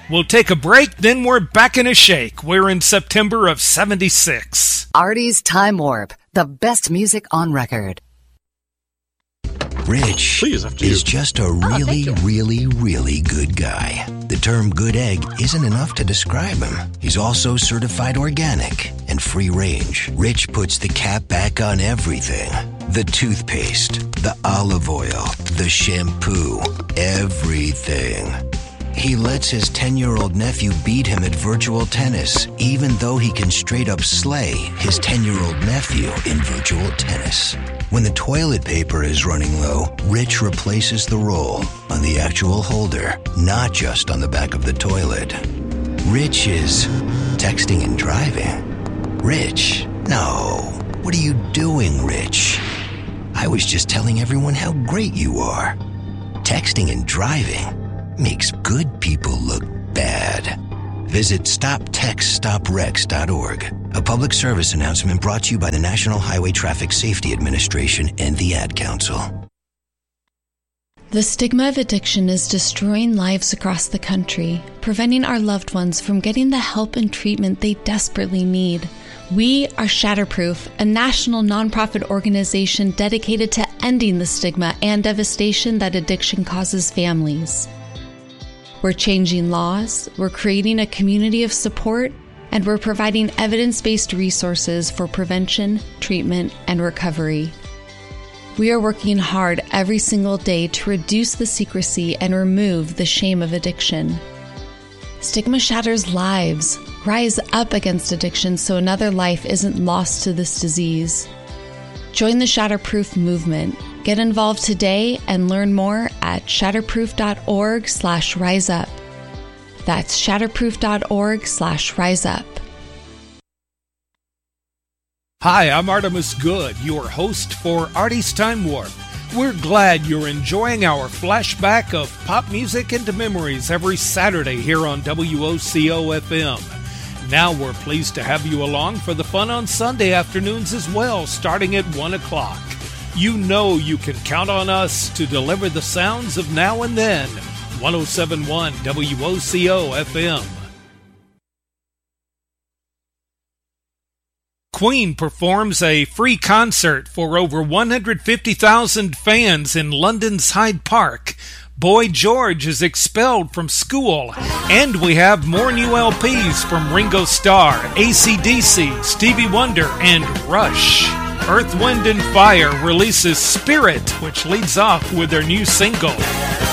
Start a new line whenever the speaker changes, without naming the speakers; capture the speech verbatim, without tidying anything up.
We'll take a break, then we're back in a shake. We're in September of seventy-six.
Artie's Time Warp, the best music on record.
Rich
Please, after
is
you.
just a really, really, really good guy. The term good egg isn't enough to describe him. He's also certified organic and free range. Rich puts the cap back on everything. The toothpaste, the olive oil, the shampoo, everything. He lets his ten-year-old nephew beat him at virtual tennis, even though he can straight up slay his ten-year-old nephew in virtual tennis. When the toilet paper is running low, Rich replaces the roll on the actual holder, not just on the back of the toilet. Rich is texting and driving. Rich? No. What are you doing, Rich? I was just telling everyone how great you are. Texting and driving makes good people look bad. Visit stop text stop wrecks dot org. A public service announcement brought to you by the National Highway Traffic Safety Administration and the Ad Council.
The stigma of addiction is destroying lives across the country, preventing our loved ones from getting the help and treatment they desperately need. We are Shatterproof, a national nonprofit organization dedicated to ending the stigma and devastation that addiction causes families. We're changing laws, we're creating a community of support, and we're providing evidence-based resources for prevention, treatment, and recovery. We are working hard every single day to reduce the secrecy and remove the shame of addiction. Stigma shatters lives. Rise up against addiction so another life isn't lost to this disease. Join the Shatterproof movement. Get involved today and learn more at shatterproof.org slash rise up. That's shatterproof.org slash rise up.
Hi, I'm Artemis Good, your host for Artie's Time Warp. We're glad you're enjoying our flashback of pop music into memories every Saturday here on W O C O F M. Now we're pleased to have you along for the fun on Sunday afternoons as well, starting at one o'clock. You know you can count on us to deliver the sounds of now and then. one oh seven point one W O C O F M. Queen performs a free concert for over one hundred fifty thousand fans in London's Hyde Park. Boy George is expelled from school. And we have more new L Ps from Ringo Starr, A C D C, Stevie Wonder, and Rush. Earth, Wind and Fire releases Spirit, which leads off with their new single.